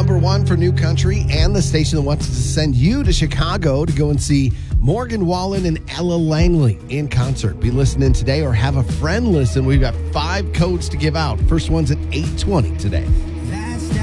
number one for new country and the station that wants to send you to Chicago to go and see Morgan Wallen and Ella Langley in concert. Be listening today or have a friend listen. We've got 5 codes to give out. First one's at 8:20 today.